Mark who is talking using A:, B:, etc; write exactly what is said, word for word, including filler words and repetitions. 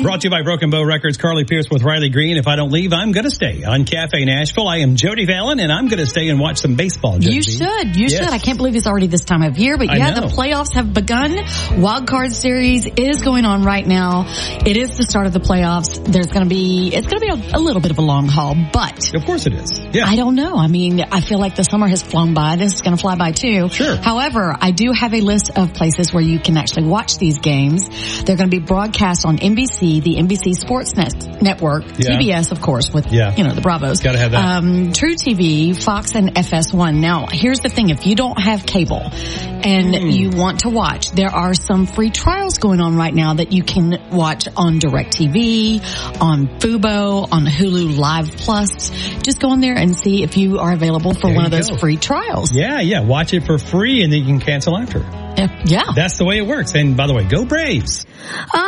A: Brought to you by Broken Bow Records, Carly Pierce with Riley Green. If I don't leave, I'm going to stay on Cafe Nashville. I am Jody Fallon, and I'm going to stay and watch some baseball. Jody.
B: You should. You
A: yes.
B: should. I can't believe it's already this time of year, but yeah, the playoffs have begun. Wild Card Series is going on right now. It is the start of the playoffs. There's going to be, it's going to be a, a little bit of a long haul, but.
A: Of course it is. Yeah.
B: I don't know. I mean, I feel like the summer has flown by. This is going to fly by too.
A: Sure.
B: However, I do have a list of places where you can actually watch these games. They're going to be broadcast on N B C, the N B C Sports Net- Network, yeah. T B S, of course, with, yeah. you know, the Bravos.
A: Gotta have that.
B: Um, True T V, Fox, and F S one. Now, here's the thing. If you don't have cable and mm. you want to watch, there are some free trials going on right now that you can watch on DirecTV, on Fubo, on Hulu Live Plus. Just go in there and see if you are available for
A: there
B: one of those
A: go.
B: free trials.
A: Yeah, yeah. Watch it for free and then you can cancel after.
B: Uh, yeah.
A: That's the way it works. And by the way, go Braves. Uh,